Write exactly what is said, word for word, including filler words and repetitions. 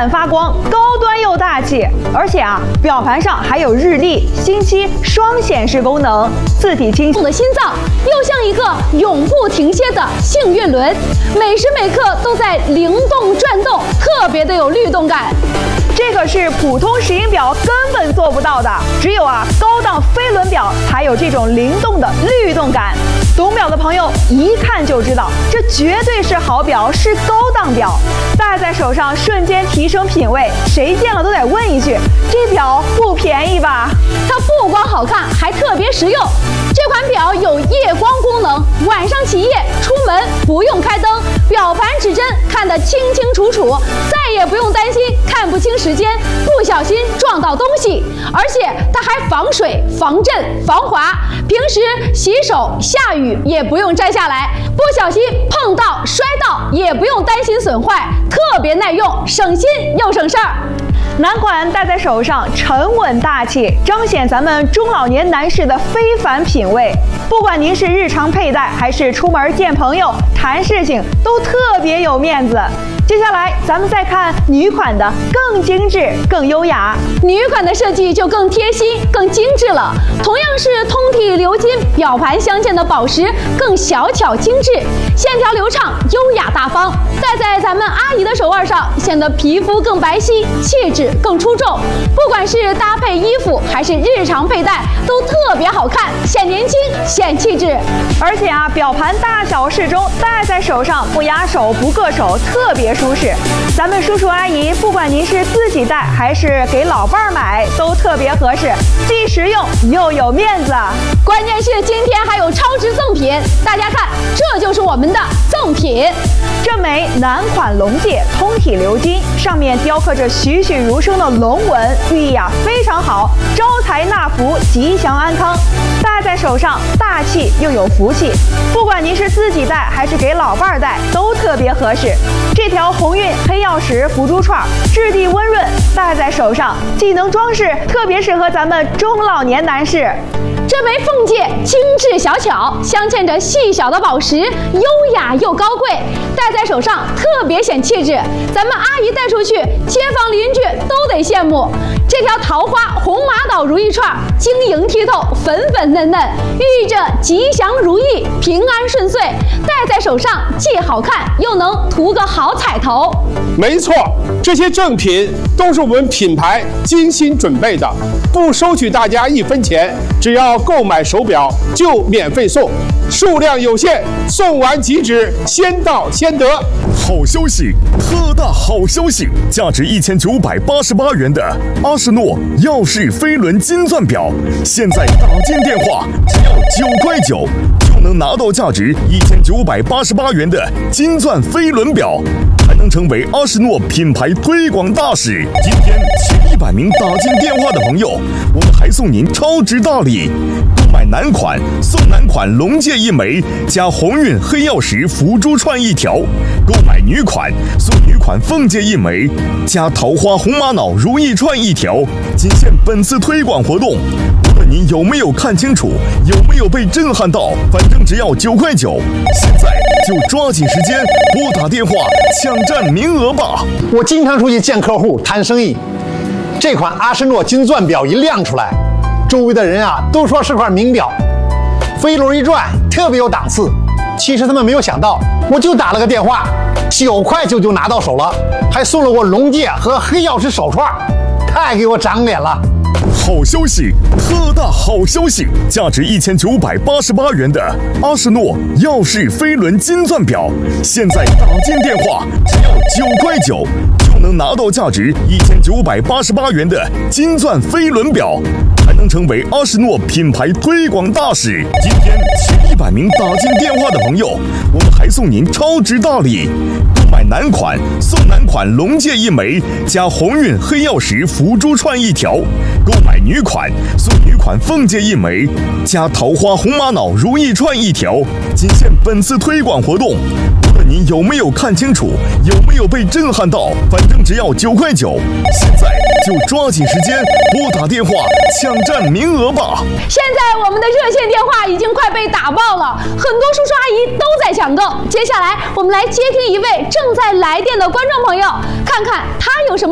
闪发光，高端又大气。而且啊，表盘上还有日历、星期双显示功能，字体清晰。 我的心脏又像一个永不停歇的幸运轮，每时每刻都在灵动转动，特别的有律动感。 这个是普通石英表根本做不到的，只有啊高档飞轮表才有这种灵动的律动感。懂表的朋友一看就知道，这绝对是好表，是高档表。戴在手上瞬间提升品味，谁见了都得问一句：这表不便宜吧？ 它不光好看，还特别实用。这款表有夜光功能，晚上起夜出门不用开灯，表盘指针看得清清楚楚，再也不用担心看不清时间，不小心撞到东西。而且它还防水、防震、防滑，平时洗手下雨也不用摘下来，不小心碰到摔到也不用担心损坏，特别耐用，省心又省事儿。 男款戴在手上沉稳大气，彰显咱们中老年男士的非凡品味。不管您是日常佩戴，还是出门见朋友、谈事情，都特别有面子。接下来咱们再看女款的，更精致、更优雅。 女款的设计就更贴心、更精致了。同样是通体鎏金表盘镶嵌的宝石，更小巧精致，线条流畅、优雅大方。戴在咱们阿姨的手腕上，显得皮肤更白皙，气质更出众。不管是搭配衣服还是日常佩戴，都特别好看，显年轻、显气质。 而且啊，表盘大小适中，戴在手上不压手、不硌手，特别舒适。咱们叔叔阿姨，不管您是自己戴还是给老伴儿买，都特别合适，既实用又有面子。 关键是今天还有超值赠品，大家看，这就是我们的赠品。 这枚男款龙戒，通体鎏金，上面雕刻着栩栩如生的龙纹，寓意啊非常好，招财纳福，吉祥安康。戴在手上大气又有福气，不管您是自己戴还是给老伴儿戴，都特别合适。这条鸿运黑曜石福珠串，质地温润，戴在手上既能装饰，特别适合咱们中老年男士。 这枚凤戒精致小巧，镶嵌着细小的宝石，优雅又高贵，戴在手上特别显气质。咱们阿姨戴出去，街坊邻居都得羡慕。这条桃花红玛瑙如意串，晶莹剔透，粉粉嫩嫩，寓意着吉祥如意、平安顺遂。戴在手上既好看，又能图个好彩头。 没错，这些赠品都是我们品牌精心准备的，不收取大家一分钱，只要购买手表就免费送，数量有限，送完即止，先到先得。 好消息，特大好消息！价值一千九百八十八元的阿诗诺耀世飞轮金钻表，现在打进电话只要九块九，就能拿到价值一千九百八十八元的金钻飞轮表，还能成为阿诗诺品牌推广大使。今天前一百名打进电话的朋友，我们还送您超值大礼。买男款送男款龙戒一枚，加鸿运黑曜石福珠串一条；购买女款送女款凤戒一枚，加桃花红玛瑙如意串一条。仅限本次推广活动，无论您有没有看清楚，有没有被震撼到，反正只要九块九。现在就抓紧时间拨打电话抢占名额吧！ 我经常出去见客户谈生意，这款阿诗诺金钻表一亮出来，周围的人啊都说是块名表，飞轮一转特别有档次。其实他们没有想到，我就打了个电话，九块九就拿到手了，还送了我龙戒和黑曜石手串，太给我长脸了。 好消息，特大好消息！价值一千九百八十八元的阿诗诺耀世飞轮金钻表，现在打进电话只要九块九，就能拿到价值一千九百八十八元的金钻飞轮表，还能成为阿诗诺品牌推广大使。今天前一百名打进电话的朋友，我们还送您超值大礼。买男款送男款龙戒一枚，加鸿运黑曜石福珠串一条；购买女款送女款凤戒一枚，加桃花红玛瑙如意串一条。仅限本次推广活动，无论您有没有看清楚，有没有被震撼到，反正只要九块九。现在就抓紧时间拨打电话抢占名额吧！ 现在我们的热线电话已经快被打爆了，很多叔叔阿姨都在抢购。接下来我们来接听一位正在来电的观众朋友，看看他有什么